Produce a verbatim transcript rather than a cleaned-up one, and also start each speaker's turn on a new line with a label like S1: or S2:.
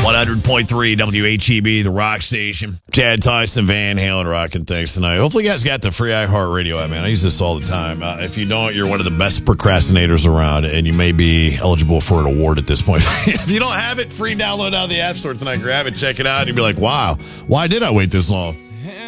S1: one hundred point three W H E B, the rock station. Chad Tyson, Van Halen, rocking things tonight. Hopefully you guys got the free iHeartRadio app, man. I use this all the time. Uh, if you don't, you're one of the best procrastinators around, and you may be eligible for an award at this point. If you don't have it, free download out of the App Store tonight. Grab it, check it out, and you'll be like, wow, why did I wait this long?